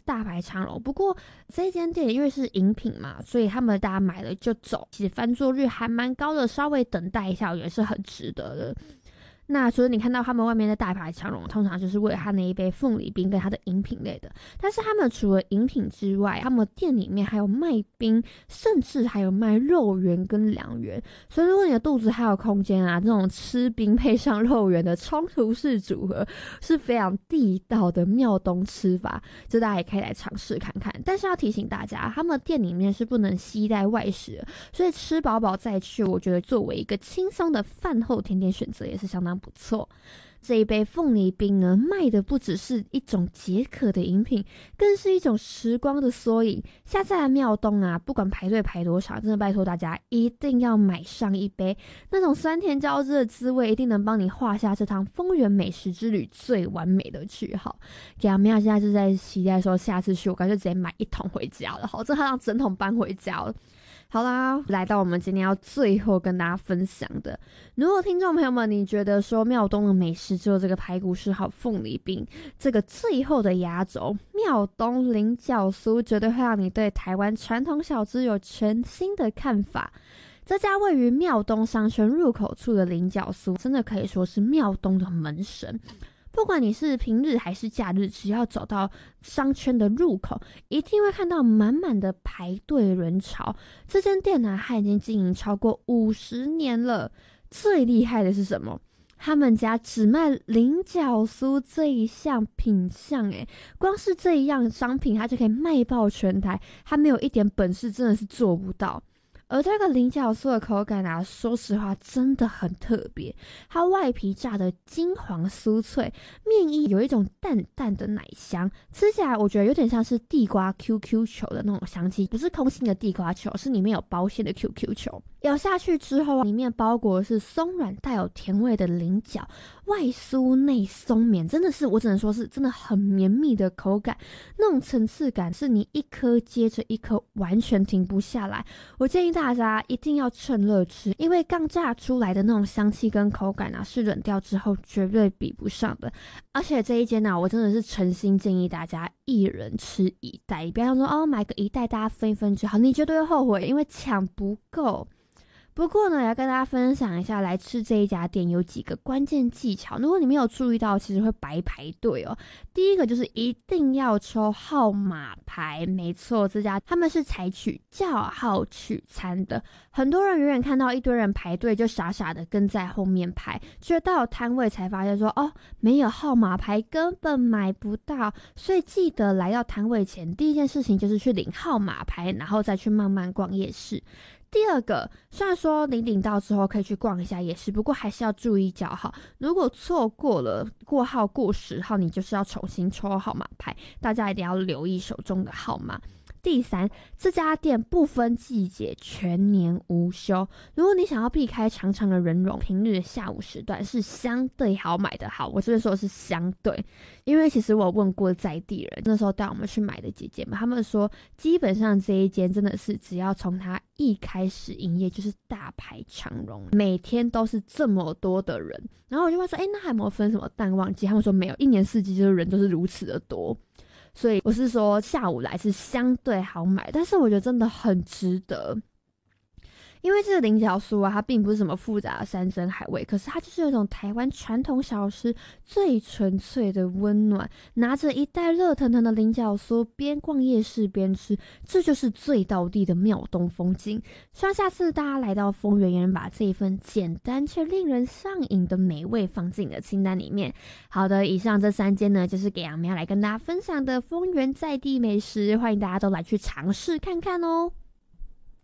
大排长龙。不过这间店因为是饮品嘛，所以他们大家买了就走，其实翻桌率还蛮高的，稍微等待一下我觉得是很值得的。那除了你看到他们外面的大排长龙，通常就是为了他那一杯凤梨冰跟他的饮品类的。但是他们除了饮品之外，他们店里面还有卖冰，甚至还有卖肉圆跟凉圆。所以如果你的肚子还有空间啊，这种吃冰配上肉圆的冲突式组合是非常地道的庙东吃法，这大家也可以来尝试看看。但是要提醒大家，他们店里面是不能携带外食的，所以吃饱饱再去，我觉得作为一个轻松的饭后甜点选择也是相当不错。这一杯凤梨冰呢，卖的不只是一种解渴的饮品，更是一种时光的缩影。下次来庙东啊，不管排队排多长，真的拜托大家一定要买上一杯，那种酸甜交织的滋味，一定能帮你画下这趟丰原美食之旅最完美的句号。给阿喵现在就在期待说，下次去我干脆直接买一桶回家了，好，这好像整桶搬回家了。好啦，来到我们今天要最后跟大家分享的，如果听众朋友们你觉得说庙东的美食只有这个排骨式好凤梨冰，这个最后的压轴庙东菱角酥绝对会让你对台湾传统小吃有全新的看法。这家位于庙东商圈入口处的菱角酥真的可以说是庙东的门神，不管你是平日还是假日，只要走到商圈的入口，一定会看到满满的排队人潮。这间店呢，它已经经营超过50年了。最厉害的是什么？他们家只卖菱角酥这一项品项，光是这一样商品，它就可以卖爆全台。他没有一点本事，真的是做不到。而这个菱角酥的口感啊，说实话真的很特别，它外皮炸的金黄酥脆，面衣有一种淡淡的奶香，吃起来我觉得有点像是地瓜 QQ 球的那种香气，不是空心的地瓜球，是里面有包馅的 QQ 球。咬下去之后，里面包裹的是松软带有甜味的菱角，外酥内松绵，真的是我只能说是真的很绵密的口感，那种层次感是你一颗接着一颗，完全停不下来。我建议大家一定要趁热吃，因为刚炸出来的那种香气跟口感啊，是冷掉之后绝对比不上的。而且这一间啊，我真的是诚心建议大家一人吃一袋，不要说买个一袋大家分一分就好，你绝对会后悔，因为抢不够。不过呢，要跟大家分享一下，来吃这一家店有几个关键技巧，如果你没有注意到，其实会白排队哦。第一个就是一定要抽号码牌，没错，这家他们是采取叫号取餐的。很多人远远看到一堆人排队，就傻傻的跟在后面排，却到了摊位才发现说，没有号码牌根本买不到。所以记得来到摊位前，第一件事情就是去领号码牌，然后再去慢慢逛夜市。第二个，虽然说你领到之后可以去逛一下夜市，不过还是要注意叫号，如果错过了过号过10号，你就是要重新抽号码牌，大家一定要留意手中的号码。第三，这家店不分季节，全年无休。如果你想要避开长长的人龙，平日的下午时段是相对好买的。好，我这边说的是相对，因为其实我问过在地人，那时候带我们去买的姐姐们，他们说基本上这一间真的是只要从它一开始营业就是大排长龙，每天都是这么多的人。然后我就问说，那还有没有分什么淡旺季？他们说没有，一年四季就是人就是如此的多。所以我是说下午来是相对好买，但是我觉得真的很值得。因为这个菱角酥啊，它并不是什么复杂的山珍海味，可是它就是有一种台湾传统小吃最纯粹的温暖。拿着一袋热腾腾的菱角酥，边逛夜市边吃，这就是最道地的庙东风景。希望下次大家来到丰原，也能把这一份简单却令人上瘾的美味放进你的清单里面。好的，以上这3间呢，就是给阿喵来跟大家分享的丰原在地美食，欢迎大家都来去尝试看看哦。